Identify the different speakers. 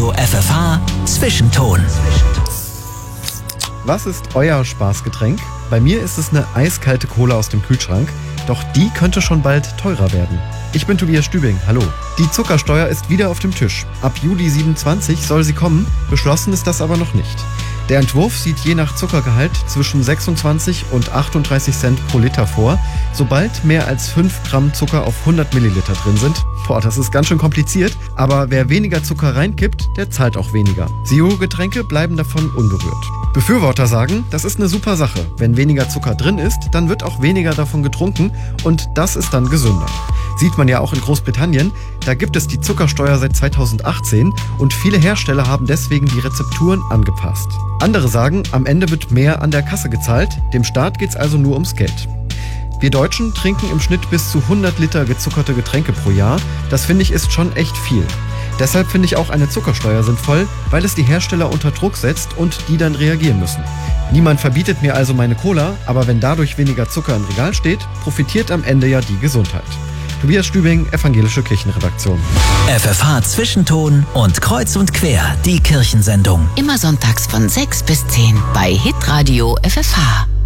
Speaker 1: Hitradio FFH Zwischenton.
Speaker 2: Was ist euer Spaßgetränk? Bei mir ist es eine eiskalte Cola aus dem Kühlschrank, doch die könnte schon bald teurer werden. Ich bin Tobias Stübing, hallo. Die Zuckersteuer ist wieder auf dem Tisch. Ab Juli 27 soll sie kommen, beschlossen ist das aber noch nicht. Der Entwurf sieht je nach Zuckergehalt zwischen 26 und 38 Cent pro Liter vor, sobald mehr als 5 Gramm Zucker auf 100 Milliliter drin sind. Das ist ganz schön kompliziert, aber wer weniger Zucker reinkippt, der zahlt auch weniger. Zero-Getränke bleiben davon unberührt. Befürworter sagen, das ist eine super Sache. Wenn weniger Zucker drin ist, dann wird auch weniger davon getrunken und das ist dann gesünder. Sieht man ja auch in Großbritannien, da gibt es die Zuckersteuer seit 2018 und viele Hersteller haben deswegen die Rezepturen angepasst. Andere sagen, am Ende wird mehr an der Kasse gezahlt, dem Staat geht's also nur ums Geld. Wir Deutschen trinken im Schnitt bis zu 100 Liter gezuckerte Getränke pro Jahr. Das finde ich ist schon echt viel. Deshalb finde ich auch eine Zuckersteuer sinnvoll, weil es die Hersteller unter Druck setzt und die dann reagieren müssen. Niemand verbietet mir also meine Cola, aber wenn dadurch weniger Zucker im Regal steht, profitiert am Ende ja die Gesundheit. Tobias Stübing, Evangelische Kirchenredaktion.
Speaker 1: FFH Zwischenton und Kreuz und Quer, die Kirchensendung.
Speaker 3: Immer sonntags von 6 bis 10 bei Hitradio FFH.